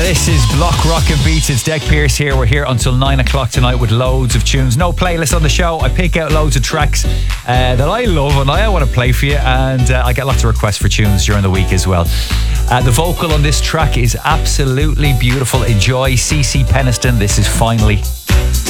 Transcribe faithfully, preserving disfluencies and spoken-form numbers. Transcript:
This is Block Rockin' Beats. It's Deck Pierce here. We're here until nine o'clock tonight with loads of tunes. No playlist on the show. I pick out loads of tracks uh, that I love and I want to play for you, and uh, I get lots of requests for tunes during the week as well. Uh, the vocal on this track is absolutely beautiful. Enjoy. C C Peniston. This is Finally.